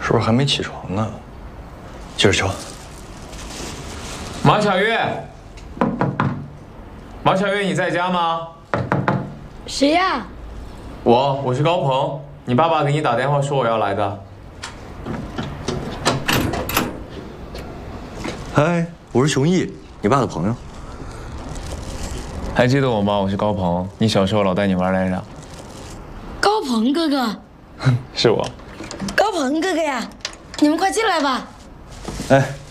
是不是还没起床呢？接着敲。 马小月，马小月，你在家吗？ 谁呀？ 我是高鹏，你爸爸给你打电话说我要来的。 嗨，我是熊毅，你爸的朋友。 还记得我吗？我是高鹏，你小时候老带你玩来着。 高鹏哥哥， 是我。 高鹏哥哥呀，你们快进来吧。 哎。